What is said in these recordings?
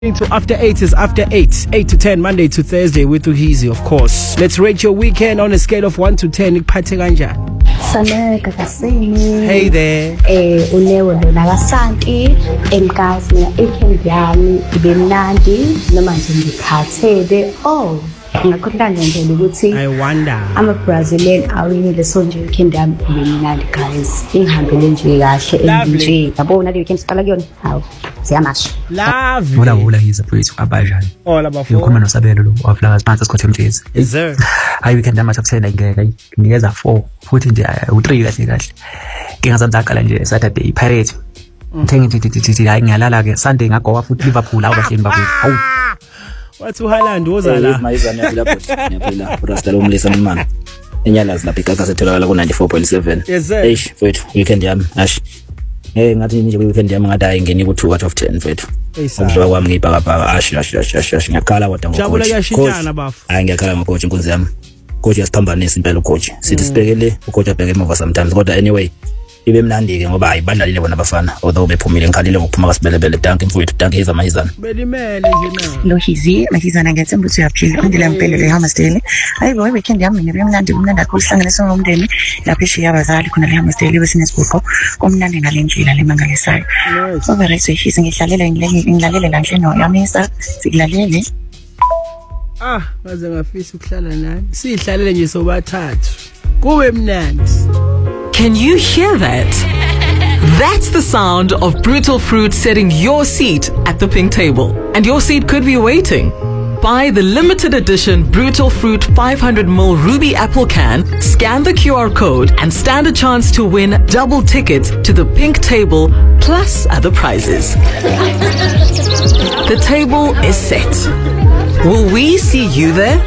To After 8 is After 8, 8 to 10, Monday to Thursday with Uhizi, of course. Let's rate your weekend on a scale of 1 to 10. Ikuphathe kanjani? Saneka kasini. Hey there. Unewo nakasanti enkazi mina weekend yami ibe mnandi noma nje ngikhathele. Ngakhohlanga nje ukuthi I wonder. I'm a Brazilian awinile so nje weekend yami ibe mnandi guys. Ingihambele nje kahle nje. Yabona le weekend siqala kuyona. Hawu. Siyamasha. Love. Wula yiza mfowethu abajani. All about Ukhuluma noSabelo lo waflaka siphansi esikhothi emthizi. Yes sir. Hayi weekend yami akuthena ngeke nginikeza 4 futhi nje u3 kahle. Ngingazama zaqala nje Saturday Pirate. Ngithenga ithi hayi ngiyalala ke Sunday ngagoka futhi Liverpool awubahleni bakho. Hawu. Wathi uHaaland woza la. Mayizana yaphila Rasta lo mlisa mama. Enyalazi lapha igagasi etholakala ku 94.7. Yes sir. Eish mfowethu weekend yami ash. Ngathi nje weekend yami ngathi ayingeni ku 2 out of 10 mfowethu. Umdlalo wami ngibhaka ash ngiyakhala kodwa ngocoach. Jabula yashintana bafu. Hayi ngiyakhala ngocoach inkunzi yami. Coach yasiphambanisa impela ucoach. Sithi sibhekele ucoach abheke emuva sometimes kodwa anyway ibe mnandi ke ngoba ayibadlalile bona abafana although bephumile ngikhalile ngokuphuma kasibelebele tanki mfowethu tanki hiza mayizana. Belimele nje na. Lo hizi mahizana ngethemba ukuthi uyaphila undile mpelele eHammersdale. Hayi bo weekend yami ngibe mnandi kakhulu sihlanganisa nomndeni lapha eshiya abazali khona leHammersdale bese nesibhuqo omnandi ngalendlela lemangalisayo. Overrated hizi ngilalele la nhleno yamisa sikulalele. Ngaze ngafisa ukuhlala nani. Sihlalele nje sobathathu. Kube mnandi. Can you hear that? That's the sound of Brutal Fruit setting your seat at the pink table. And your seat could be waiting. Buy the limited edition Brutal Fruit 500ml Ruby Apple can, scan the QR code, and stand a chance to win double tickets to the pink table plus other prizes. The table is set. Will we see you there?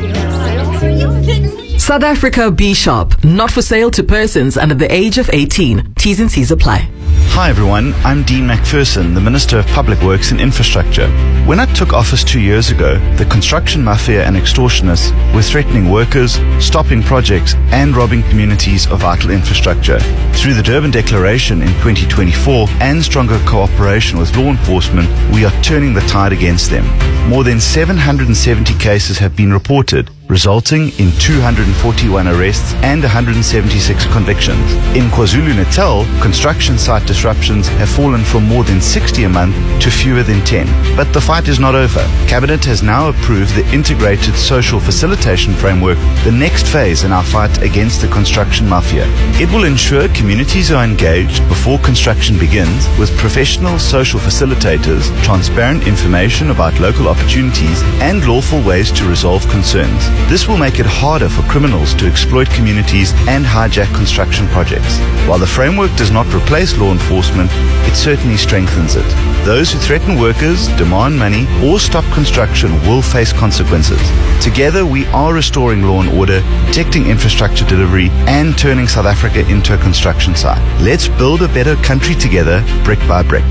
South Africa B Shop, not for sale to persons under the age of 18. T's and C's apply. Hi everyone, I'm Dean McPherson, the Minister of Public Works and Infrastructure. When I took office 2 years ago, the construction mafia and extortionists were threatening workers, stopping projects and robbing communities of vital infrastructure. Through the Durban Declaration in 2024 and stronger cooperation with law enforcement, we are turning the tide against them. More than 770 cases have been reported, resulting in 241 arrests and 176 convictions. In KwaZulu-Natal, construction site disruptions have fallen from more than 60 a month to fewer than 10. But the fight is not over. Cabinet has now approved the Integrated Social Facilitation Framework, the next phase in our fight against the construction mafia. It will ensure communities are engaged before construction begins with professional social facilitators, transparent information about local opportunities, and lawful ways to resolve concerns. This will make it harder for criminals to exploit communities and hijack construction projects. While the framework does not replace law enforcement, it certainly strengthens it. Those who threaten workers, demand money, or stop construction will face consequences. Together, we are restoring law and order, protecting infrastructure delivery, and turning South Africa into a construction site. Let's build a better country together, brick by brick.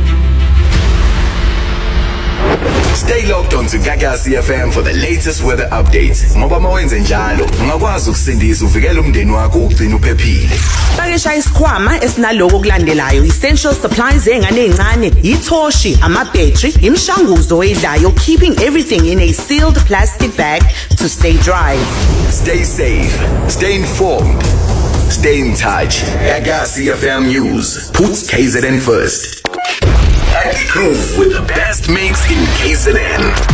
Stay locked on to Gagasi FM for the latest weather updates. Ngoba mawenze njalo, ungakwazi ukusindisa uvikele umndeni wakho ugcina uphephile. Pakisha isikhwama esinaloko okulandelayo: essential supplies ezingane ezincane, ithoshi, ama-battery, imishanguzo oyidlayo, keeping everything in a sealed plastic bag to stay dry. Stay safe, stay informed, stay in touch. Gagasi FM News puts KZN first. At the groove with the best mix in KZN.